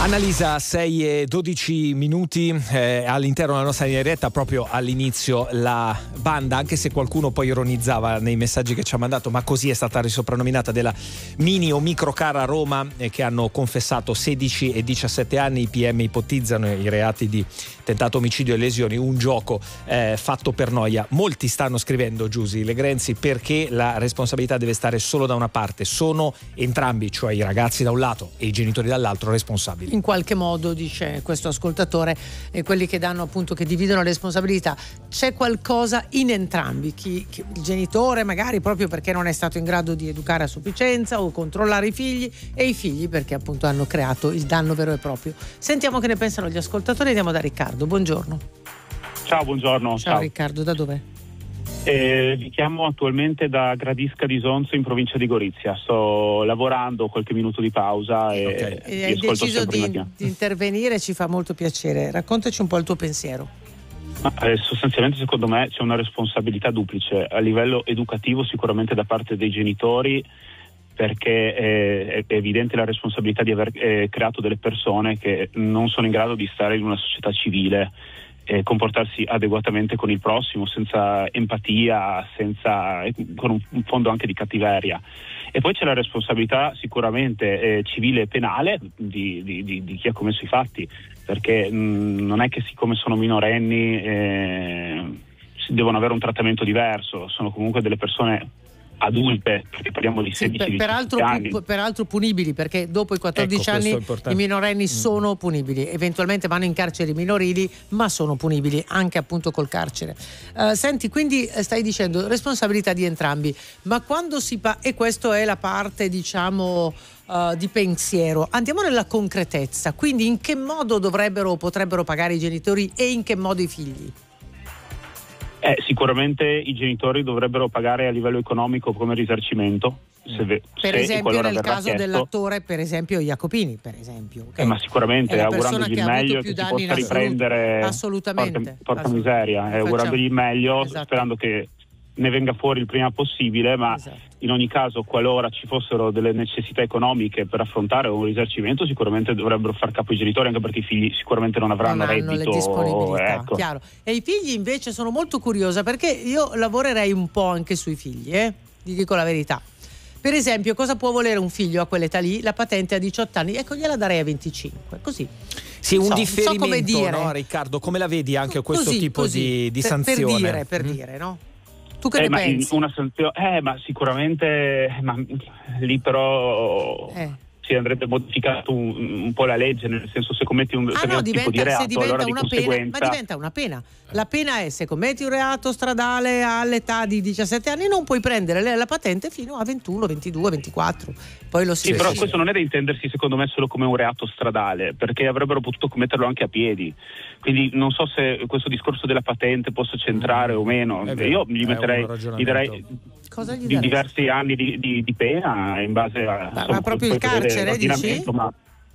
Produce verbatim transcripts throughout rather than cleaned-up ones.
Annalisa, sei e dodici minuti, eh, all'interno della nostra linea diretta, proprio all'inizio la banda, anche se qualcuno poi ironizzava nei messaggi che ci ha mandato, ma così è stata risoprannominata, della mini o microcar a Roma, eh, che hanno confessato sedici e diciassette anni. I P M ipotizzano i reati di tentato omicidio e lesioni, un gioco eh, fatto per noia. Molti stanno scrivendo, Giusy Legrenzi, perché la responsabilità deve stare solo da una parte. Sono entrambi, cioè i ragazzi da un lato e i genitori dall'altro, responsabili. In qualche modo, dice questo ascoltatore, e quelli che danno appunto, che dividono le responsabilità, c'è qualcosa in entrambi. Chi, chi, il genitore magari proprio perché non è stato in grado di educare a sufficienza o controllare i figli, e i figli perché appunto hanno creato il danno vero e proprio. Sentiamo che ne pensano gli ascoltatori. Andiamo da Riccardo. Buongiorno. Ciao, buongiorno. Ciao, ciao. Riccardo, da dove? Eh, vi chiamo attualmente da Gradisca di Sonzo, in provincia di Gorizia. Sto lavorando, ho qualche minuto di pausa e, okay. e hai deciso di, di intervenire, ci fa molto piacere. Raccontaci un po' il tuo pensiero. Eh, sostanzialmente, secondo me, c'è una responsabilità duplice a livello educativo, sicuramente da parte dei genitori, perché è, è evidente la responsabilità di aver eh, creato delle persone che non sono in grado di stare in una società civile, eh, comportarsi adeguatamente con il prossimo, senza empatia, senza, con un, un fondo anche di cattiveria. E poi c'è la responsabilità sicuramente eh, civile e penale di, di, di, di chi ha commesso i fatti, perché mh, non è che siccome sono minorenni eh, devono avere un trattamento diverso, sono comunque delle persone adulte, perché parliamo di sedici sì, per, peraltro, anni. Pu- peraltro punibili, perché dopo i quattordici ecco, anni i minorenni mm. sono punibili, eventualmente vanno in carceri minorili, ma sono punibili anche appunto col carcere. Uh, senti, quindi stai dicendo responsabilità di entrambi, ma quando si pa- e questa è la parte, diciamo, uh, di pensiero. Andiamo nella concretezza, quindi in che modo dovrebbero o potrebbero pagare i genitori e in che modo i figli? Eh, sicuramente i genitori dovrebbero pagare a livello economico come risarcimento, se ve- per se esempio nel caso chiesto. dell'attore, per esempio Jacopini, per esempio, okay? eh, ma sicuramente augurandogli il meglio, che si possa riprendere assolutamente porca, porca miseria, eh, augurandogli il meglio, esatto. Sperando che ne venga fuori il prima possibile, ma esatto. In ogni caso, qualora ci fossero delle necessità economiche per affrontare un risarcimento, sicuramente dovrebbero far capo i genitori, anche perché i figli sicuramente non avranno non reddito, hanno le disponibilità, ecco. Chiaro. E i figli invece, sono molto curiosa, perché io lavorerei un po' anche sui figli, eh? Vi dico la verità. Per esempio, cosa può volere un figlio a quell'età lì? La patente a diciotto anni, ecco, gliela darei a venticinque, così. Sì, un so, differimento, so come dire. No, Riccardo? Come la vedi anche questo così, tipo così, di, di per, sanzione? Per dire, per mm. dire, no? Tu che eh, ne ma pensi? Una sanzione, eh, ma sicuramente, ma lì però eh. si andrebbe modificato un, un po' la legge, nel senso, se commetti un ah, no, diventa, tipo di reato, se diventa allora una di pena, conseguenza... ma diventa una pena. La pena è, se commetti un reato stradale all'età di diciassette anni, non puoi prendere la patente fino a ventuno, ventidue, ventiquattro. Poi lo si Sì, però questo non è da intendersi, secondo me, solo come un reato stradale, perché avrebbero potuto commetterlo anche a piedi. Quindi non so se questo discorso della patente possa centrare mm. o meno. Io gli metterei, gli darei Cosa gli di diversi anni di, di, di pena in base a... Ma, ma proprio il carcere, dici? Ma,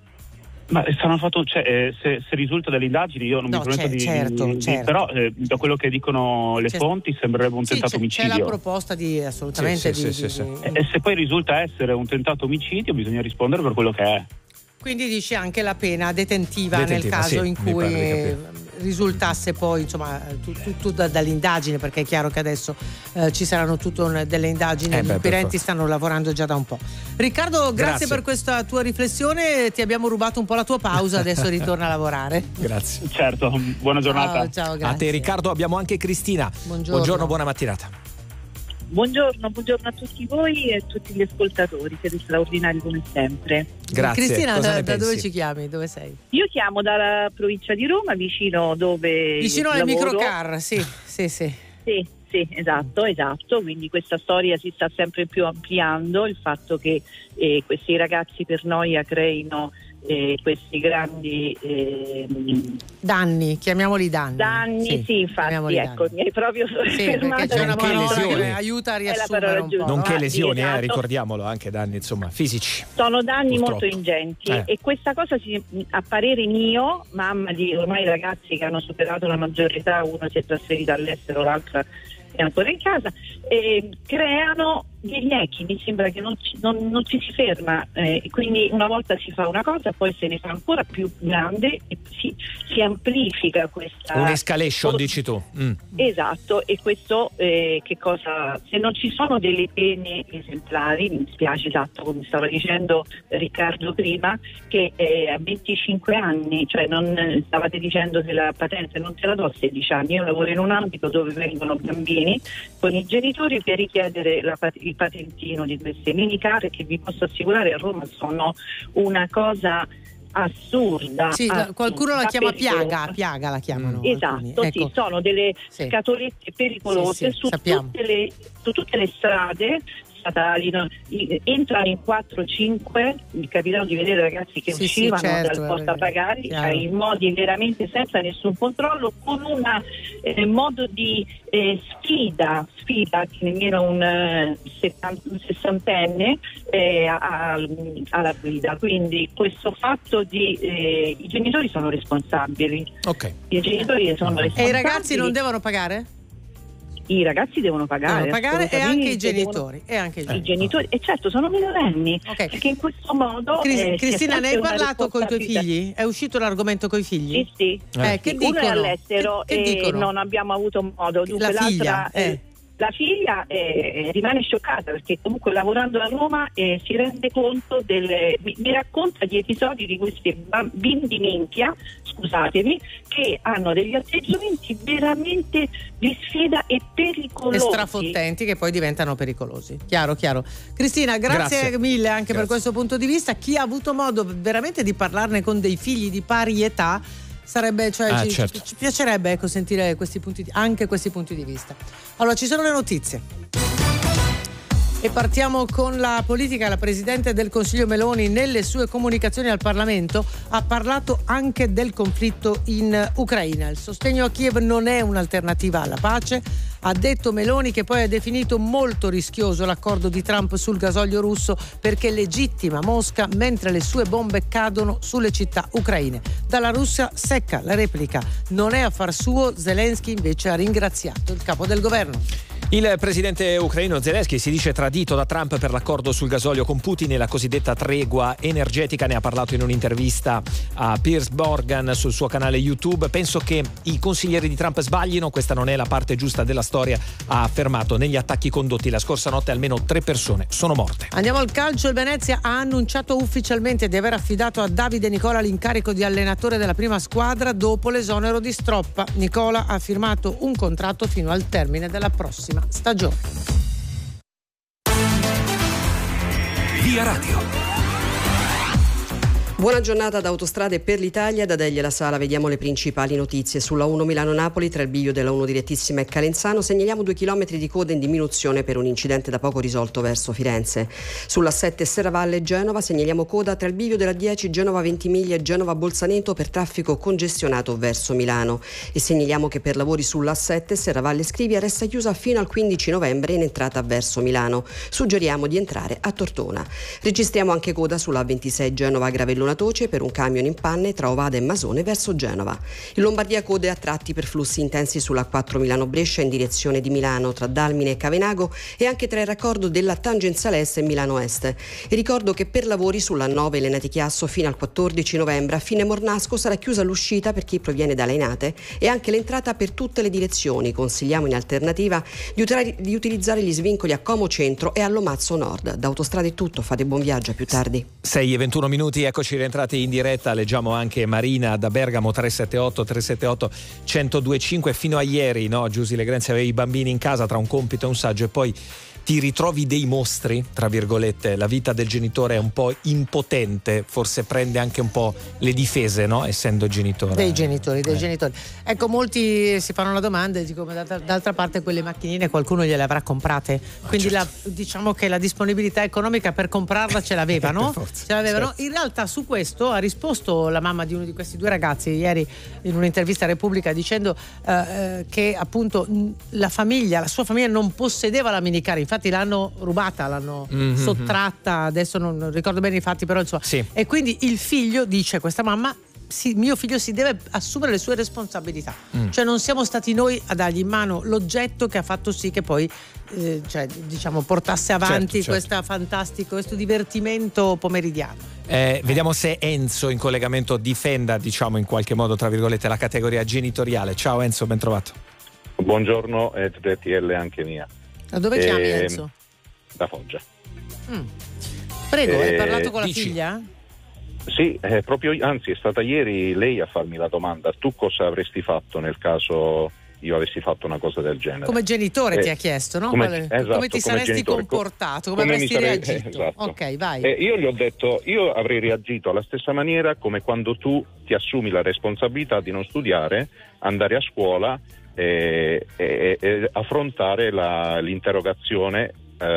ma stanno fatto, cioè, eh, se, se risulta dalle indagini, io non no, mi prometto c'è, di, certo, di, certo. però eh, da quello che dicono le c'è, fonti sembrerebbe un sì, tentato c'è, omicidio. C'è la proposta di assolutamente sì, di, sì, di, sì, di, sì. di... E se poi risulta essere un tentato omicidio, bisogna rispondere per quello che è. Quindi dice anche la pena detentiva, detentiva nel caso sì, in cui risultasse poi, insomma, tutto da, dall'indagine, perché è chiaro che adesso eh, ci saranno tutte delle indagini, eh gli inquirenti stanno lavorando già da un po'. Riccardo, grazie, grazie per questa tua riflessione, ti abbiamo rubato un po' la tua pausa, adesso ritorna a lavorare. Grazie. Certo, buona giornata. Ciao, ciao, grazie. A te Riccardo, abbiamo anche Cristina. Buongiorno, Buongiorno, buona mattinata. Buongiorno, buongiorno a tutti voi e a tutti gli ascoltatori, siete straordinari come sempre. Grazie. Cristina, da, da dove pensi? ci chiami? Dove sei? Io chiamo dalla provincia di Roma, vicino dove Vicino alle lavoro. microcar, sì, sì, sì. Sì, sì, esatto, esatto, quindi questa storia si sta sempre più ampliando, il fatto che eh, questi ragazzi per noia creino eh, questi grandi eh, danni, chiamiamoli danni. Danni, sì, sì infatti, ecco, mi hai proprio sì, perché c'è una parola che aiuta a riassumere un po'. Nonché lesioni, esatto. eh, ricordiamolo, anche danni, insomma, fisici. Sono danni purtroppo. molto ingenti eh. e questa cosa, si, a parere mio, mamma di ormai ragazzi che hanno superato la maggiore età, uno si è trasferito all'estero, l'altra è ancora in casa, e creano degli echi, mi sembra che non ci, non, non ci si ferma, eh, quindi una volta si fa una cosa, poi se ne fa ancora più grande e si, si amplifica questa un'escalation, dici tu. Mm. Esatto, e questo eh, che cosa, se non ci sono delle pene esemplari, mi spiace, esatto, come stava dicendo Riccardo prima, che eh, a venticinque anni, cioè non stavate dicendo che la patente non te la do a sedici anni, io lavoro in un ambito dove vengono bambini con i genitori per richiedere la pat- il patentino di queste minicar, che vi posso assicurare a Roma sono una cosa assurda. Sì, assurda, qualcuno la chiama pericolosa. piaga, piaga la chiamano. Esatto, ecco. sì, sono delle sì. scatolette pericolose sì, sì, su, tutte le, su tutte le strade statali, no? Entrano in quattro cinque, mi capitava di vedere ragazzi che sì, uscivano sì, certo, dal portapagagli chiaro. in modi veramente senza nessun controllo, con un eh, modo di eh, sfida, sfida che nemmeno un, eh, settanta, un sessantenne eh, a, a, alla guida. Quindi questo fatto di eh, i genitori sono responsabili. Ok. I genitori sono responsabili. E i ragazzi non devono pagare? I ragazzi devono pagare, devono pagare e anche i devono, genitori, e anche i genitori. i genitori e certo sono minorenni, okay. perché in questo modo Cris- eh, Cristina, ne hai parlato con i tuoi responsabilità. figli? È uscito l'argomento con i figli? Sì, sì. Eh, che Uno dicono? è all'estero che, che e dicono? non abbiamo avuto modo. Dunque, la figlia, l'altra, eh. eh, la figlia eh, rimane scioccata, perché comunque lavorando a Roma eh, si rende conto delle, mi, mi racconta di episodi di questi bimbi minchia, scusatemi, che hanno degli atteggiamenti veramente di sfida e pericolosi. E strafottenti, che poi diventano pericolosi. Chiaro, chiaro. Cristina, grazie, Grazie. mille anche Grazie. per questo punto di vista. Chi ha avuto modo veramente di parlarne con dei figli di pari età sarebbe, cioè, Ah, ci, certo. ci piacerebbe ecco, sentire questi punti di, anche questi punti di vista. Allora, ci sono le notizie. E partiamo con la politica. La Presidente del Consiglio Meloni nelle sue comunicazioni al Parlamento ha parlato anche del conflitto in Ucraina. Il sostegno a Kiev non è un'alternativa alla pace. Ha detto Meloni, che poi ha definito molto rischioso l'accordo di Trump sul gasolio russo perché legittima Mosca mentre le sue bombe cadono sulle città ucraine. Dalla Russia secca la replica. Non è affar suo. Zelensky invece ha ringraziato il capo del governo. Il presidente ucraino Zelensky si dice tradito da Trump per l'accordo sul gasolio con Putin e la cosiddetta tregua energetica. Ne ha parlato in un'intervista a Piers Morgan sul suo canale YouTube. Penso che i consiglieri di Trump sbaglino, questa non è la parte giusta della storia, ha affermato. Negli attacchi condotti la scorsa notte almeno tre persone sono morte. Andiamo al calcio. Il Venezia ha annunciato ufficialmente di aver affidato a Davide Nicola l'incarico di allenatore della prima squadra dopo l'esonero di Stroppa. Nicola ha firmato un contratto fino al termine della prossima stagione. Via Radio. Buona giornata da Autostrade per l'Italia. Da Delia La Sala vediamo le principali notizie. Sulla uno Milano-Napoli, tra il bivio della uno direttissima e Calenzano, segnaliamo due chilometri di coda in diminuzione per un incidente da poco risolto verso Firenze. Sulla sette Serravalle-Genova segnaliamo coda tra il bivio della dieci Genova Ventimiglia e Genova Bolzaneto per traffico congestionato verso Milano. E segnaliamo che per lavori sulla sette Serravalle-Scrivia resta chiusa fino al quindici novembre in entrata verso Milano. Suggeriamo di entrare a Tortona. Registriamo anche coda sulla ventisei Genova-Gravellona Toce per un camion in panne tra Ovada e Masone verso Genova. In Lombardia code a tratti per flussi intensi sulla quattro Milano-Brescia in direzione di Milano tra Dalmine e Cavenago e anche tra il raccordo della tangenziale est e Milano Est. E ricordo che per lavori sulla nove Lenati Chiasso fino al quattordici novembre a fine Mornasco sarà chiusa l'uscita per chi proviene da Lainate e anche l'entrata per tutte le direzioni. Consigliamo in alternativa di, utra- di utilizzare gli svincoli a Como Centro e a Lomazzo Nord. Da Autostrade è tutto, fate buon viaggio, a più tardi. sei e ventuno minuti, eccoci rientrati in diretta. Leggiamo anche Marina da Bergamo, tre sette otto tre sette otto uno zero due cinque. Fino a ieri, no, Giusy Legrenzi, avevi i bambini in casa tra un compito e un saggio e poi ti ritrovi dei mostri, tra virgolette. La vita del genitore è un po' impotente, forse prende anche un po' le difese, no? Essendo genitore. Dei genitori, dei eh. genitori. Ecco, molti si fanno la domanda e dicono, d'altra, d'altra parte quelle macchinine qualcuno gliele avrà comprate, quindi certo. la, diciamo che la disponibilità economica per comprarla ce l'avevano, forza, ce l'avevano. certo. In realtà su questo ha risposto la mamma di uno di questi due ragazzi ieri in un'intervista a Repubblica dicendo eh, eh, che appunto la famiglia, la sua famiglia non possedeva la minicar, infatti l'hanno rubata, l'hanno mm-hmm. sottratta, adesso non ricordo bene i fatti, però insomma. Sì. E quindi il figlio, dice questa mamma, si, mio figlio si deve assumere le sue responsabilità, mm. cioè non siamo stati noi a dargli in mano l'oggetto che ha fatto sì che poi eh, cioè, diciamo portasse avanti certo, questa certo. fantastico questo divertimento pomeridiano. Eh, vediamo se Enzo in collegamento difenda, diciamo in qualche modo tra virgolette, la categoria genitoriale. Ciao Enzo, ben trovato. Buongiorno, e R T L anche mia. Da dove eh, chiami Enzo? Da Foggia. Mm. Prego, eh, hai parlato con la dici. figlia? Sì, eh, proprio, anzi è stata ieri lei a farmi la domanda: tu cosa avresti fatto nel caso io avessi fatto una cosa del genere? Come genitore eh, ti ha chiesto, no? Come, Quale, esatto, come ti come saresti genitore, comportato, come, come avresti sarei, reagito? Eh, esatto. Ok, vai. Eh, io gli ho detto, io avrei reagito alla stessa maniera come quando tu ti assumi la responsabilità di non studiare, andare a scuola e, e, e affrontare la, l'interrogazione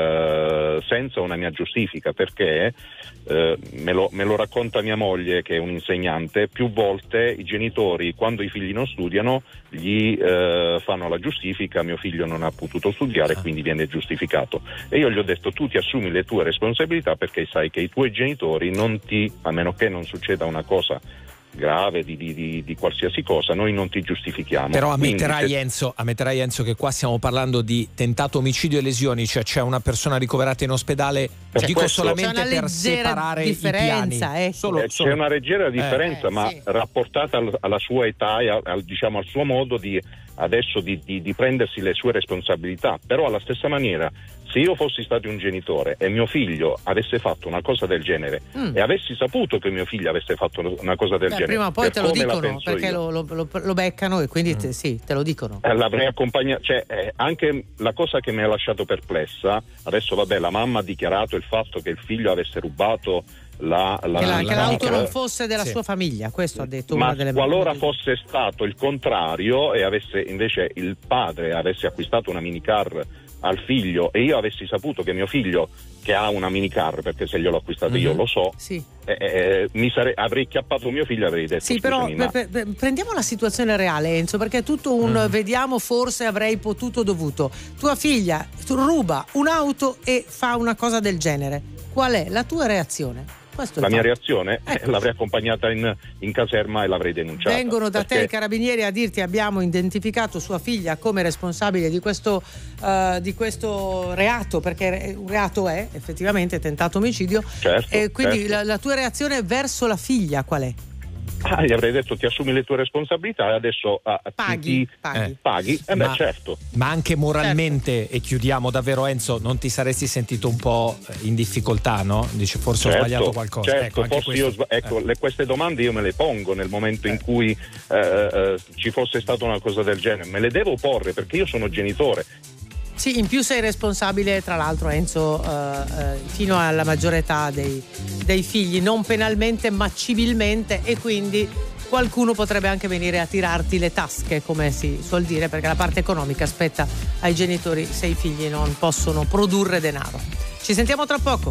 Uh, senza una mia giustifica, perché uh, me, lo, me lo racconta mia moglie, che è un insegnante, più volte i genitori, quando i figli non studiano, gli uh, fanno la giustifica: mio figlio non ha potuto studiare, ah. quindi viene giustificato. E io gli ho detto: tu ti assumi le tue responsabilità, perché sai che i tuoi genitori non ti, a meno che non succeda una cosa grave di, di, di, di qualsiasi cosa, noi non ti giustifichiamo. Però ammetterai, Quindi, se... Enzo, ammetterai Enzo che qua stiamo parlaando di tentato omicidio e lesioni, cioè c'è una persona ricoverata in ospedale, per dico questo, solamente per separare i piani. Eh. Solo, eh, solo... C'è una leggera differenza, eh, ma sì. rapportata al, alla sua età e al, al, diciamo al suo modo di adesso di, di, di prendersi le sue responsabilità. Però alla stessa maniera, se io fossi stato un genitore e mio figlio avesse fatto una cosa del genere mm. e avessi saputo che mio figlio avesse fatto una cosa del Beh, genere, prima o poi te lo dicono, perché io, lo, lo, lo beccano e quindi mm. te, sì, te lo dicono. Eh, l'avrei accompagnato, cioè eh, anche la cosa che mi ha lasciato perplessa, adesso vabbè, la mamma ha dichiarato il fatto che il figlio avesse rubato La, la, che, la, la, che l'auto la, non fosse della sì. sua famiglia, questo ha detto ma una delle qualora mamma. Fosse stato il contrario e avesse invece il padre avesse acquistato una minicar al figlio e io avessi saputo che mio figlio, che ha una minicar, perché se gliel'ho acquistata mm-hmm. io lo so, sì. eh, eh, mi sarei, avrei chiappato mio figlio e avrei detto sì, però ma... per, per, prendiamo la situazione reale, Enzo, perché è tutto un mm. vediamo, forse avrei potuto, dovuto. Tua figlia ruba un'auto e fa una cosa del genere, qual è la tua reazione? Questo la mia fatto. reazione ecco. eh, l'avrei accompagnata in, in caserma e l'avrei denunciata. Vengono da perché... te i carabinieri a dirti: abbiamo identificato sua figlia come responsabile di questo, uh, di questo reato, perché un reato è effettivamente tentato omicidio. Certo, e quindi certo. la, la tua reazione verso la figlia qual è? Ah, gli avrei detto: ti assumi le tue responsabilità e adesso ah, paghi, ti, paghi. Eh. paghi. Eh ma, beh, certo. Ma anche moralmente, certo. E chiudiamo davvero, Enzo, non ti saresti sentito un po' in difficoltà, no? Dice forse certo, ho sbagliato qualcosa. Certo, ecco, forse questo, io ecco, eh. le, queste domande io me le pongo nel momento eh. in cui eh, eh, ci fosse stata una cosa del genere, me le devo porre perché io sono genitore. Sì, in più sei responsabile, tra l'altro, Enzo, uh, uh, fino alla maggiore età dei, dei figli, non penalmente ma civilmente, e quindi qualcuno potrebbe anche venire a tirarti le tasche, come si suol dire, perché la parte economica spetta ai genitori se i figli non possono produrre denaro. Ci sentiamo tra poco.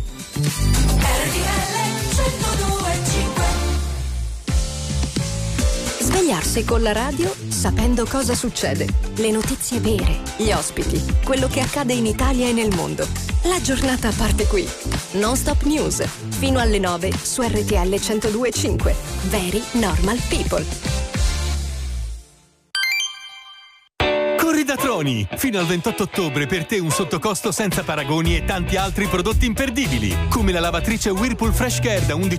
Svegliarsi con la radio sapendo cosa succede, le notizie vere, gli ospiti, quello che accade in Italia e nel mondo. La giornata parte qui. Non Stop News, fino alle nove su R T L centodue e cinque. Very Normal People. Da Troni, fino al ventotto ottobre per te un sottocosto senza paragoni e tanti altri prodotti imperdibili, come la lavatrice Whirlpool Fresh Care da undici